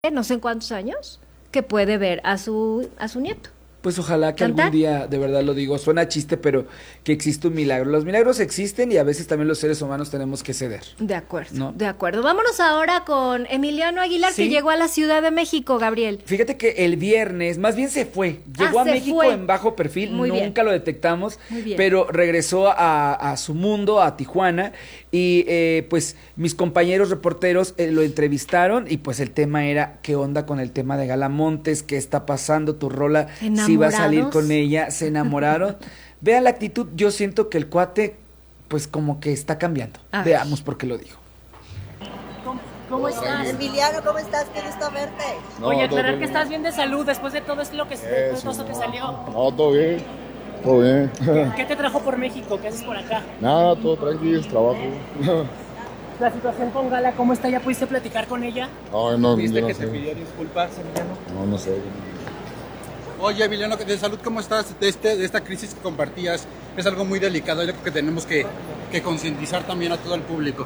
no sé en cuántos años, que puede ver a su nieto. Pues ojalá que ¿Cantar? algún día, de verdad lo digo, suena chiste, pero que existe un milagro. Los milagros existen y a veces también los seres humanos tenemos que ceder, De acuerdo, ¿no? de acuerdo. Vámonos ahora con Emiliano Aguilar, que Sí. llegó a la Ciudad de México, Gabriel. Fíjate que el viernes, más bien se fue, llegó a se México fue. en bajo perfil, Muy bien. nunca lo detectamos, Muy bien. pero regresó a su mundo, a Tijuana, y pues mis compañeros reporteros lo entrevistaron y pues el tema era, ¿qué onda con el tema de Gala Montes? ¿Qué está pasando? Tu rola, si va a salir ¿Enamorados? con ella, se enamoraron. Vean la actitud, yo siento que el cuate pues como que está cambiando. A ver. Veamos por qué lo dijo. ¿Cómo estás? Emiliano, ¿cómo estás? Qué gusto verte. No, Oye, todo aclarar bien. que estás bien de salud después de todo esto que todo esto que salió. No, todo bien. Todo bien. ¿Qué te trajo por México? ¿Qué haces por acá? Nada, todo tranquilo, es trabajo. La situación con Gala, ¿cómo está? ¿Ya pudiste platicar con ella? No, no, ¿Viste yo no que sé. te pidió disculpas, Emiliano? No sé. Oye, Emiliano, de salud, ¿cómo estás? De esta crisis que compartías, es algo muy delicado, yo creo que tenemos que concientizar también a todo el público.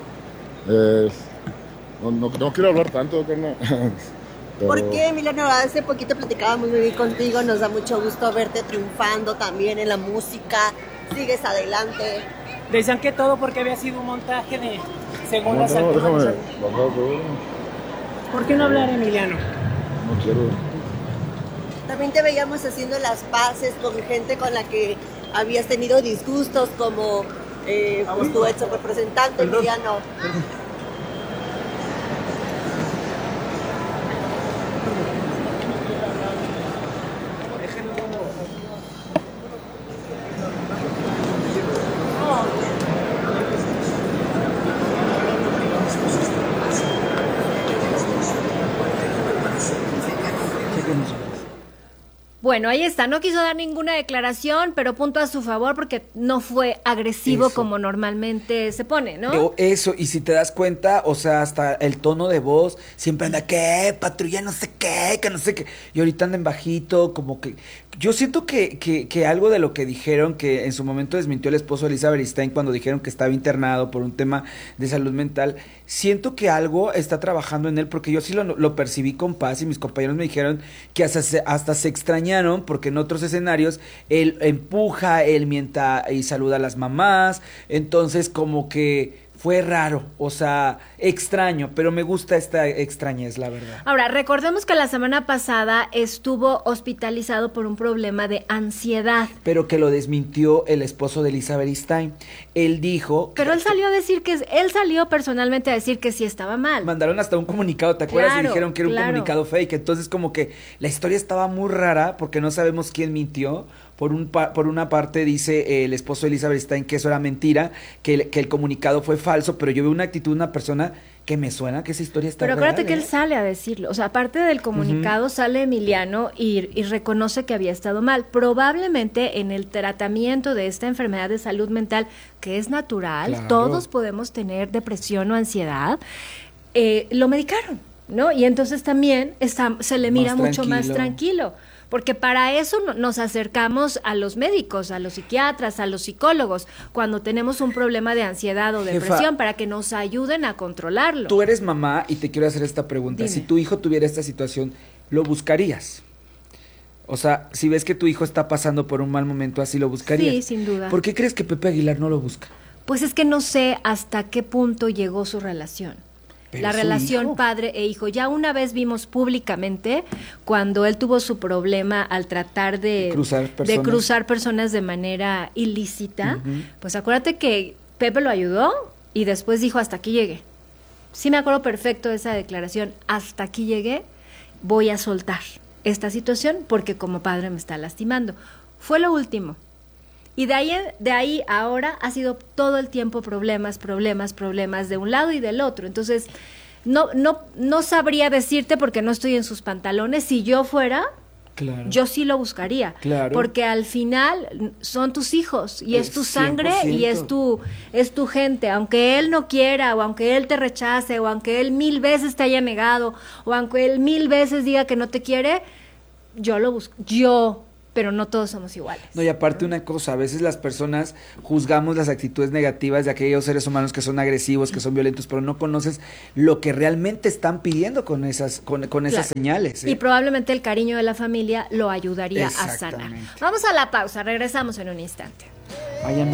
No quiero hablar tanto, carnal. Pero- ¿Por qué, Emiliano? Hace poquito platicábamos muy bien contigo. Nos da mucho gusto verte triunfando también en la música. Sigues adelante. Decían que todo porque había sido un montaje de según No, las déjame actuaciones. bajar todo. ¿Por qué no hablar, Emiliano? No quiero. También te veíamos haciendo las paces con gente con la que habías tenido disgustos, como pues, tu ex representante, Emiliano. Bueno, ahí está, no quiso dar ninguna declaración, pero punto a su favor porque no fue agresivo Eso. como normalmente se pone, ¿no? Eso, y si te das cuenta, o sea, hasta el tono de voz, siempre anda, ¿qué? Patrulla no sé qué, que no sé qué. Y ahorita anda en bajito, como que... Yo siento que algo de lo que dijeron, que en su momento desmintió el esposo de Elizabeth Stein cuando dijeron que estaba internado por un tema de salud mental, siento que algo está trabajando en él, porque yo sí lo percibí con paz y mis compañeros me dijeron que hasta se extrañaron porque en otros escenarios él empuja, él mienta y saluda a las mamás, entonces como que fue raro, o sea, extraño, pero me gusta esta extrañez, la verdad. Ahora, recordemos que la semana pasada estuvo hospitalizado por un problema de ansiedad. Pero que lo desmintió el esposo de Elizabeth Stein. Él dijo... Pero él salió a decir él salió personalmente a decir que sí estaba mal. Mandaron hasta un comunicado, ¿te acuerdas? Claro, Y dijeron que era un claro. comunicado fake. Entonces como que la historia estaba muy rara porque no sabemos quién mintió. Por una parte dice el esposo de Elizabeth Stein que eso era mentira, que el comunicado fue falso, pero yo veo una actitud de una persona que me suena que esa historia está Pero acuérdate real, que él ¿eh? sale a decirlo. O sea, aparte del comunicado, sale Emiliano y reconoce que había estado mal. Probablemente en el tratamiento de esta enfermedad de salud mental, que es natural, Claro. todos podemos tener depresión o ansiedad, lo medicaron, ¿no? Y entonces también se le mira Más mucho más tranquilo. tranquilo. Porque para eso nos acercamos a los médicos, a los psiquiatras, a los psicólogos, cuando tenemos un problema de ansiedad o Jefa, depresión, para que nos ayuden a controlarlo. Tú eres mamá y te quiero hacer esta pregunta. Dime. Si tu hijo tuviera esta situación, ¿lo buscarías? O sea, si ves que tu hijo está pasando por un mal momento así, ¿lo buscarías? Sí, sin duda. ¿Por qué crees que Pepe Aguilar no lo busca? Pues es que no sé hasta qué punto llegó su relación. Pero La es su relación hijo. padre e hijo. Ya una vez vimos públicamente cuando él tuvo su problema al tratar de cruzar personas de manera ilícita. Ujú. Pues acuérdate que Pepe lo ayudó y después dijo hasta aquí llegué. Sí me acuerdo perfecto de esa declaración. Hasta aquí llegué, voy a soltar esta situación porque como padre me está lastimando. Fue lo último. Y de ahí ahora ha sido todo el tiempo problemas de un lado y del otro. Entonces, no sabría decirte porque no estoy en sus pantalones. Si yo fuera, Claro. yo sí lo buscaría. Claro. Porque al final son tus hijos y es tu sangre 100%. y es tu gente. Aunque él no quiera o aunque él te rechace o aunque él 1000 veces te haya negado o aunque él 1000 veces diga que no te quiere, yo lo busco. Yo pero no todos somos iguales. No, y aparte una cosa, a veces las personas juzgamos las actitudes negativas de aquellos seres humanos que son agresivos, que son violentos, pero no conoces lo que realmente están pidiendo con esas esas señales. Y probablemente el cariño de la familia lo ayudaría a sanar. Exactamente. Vamos a la pausa, regresamos en un instante. Vayan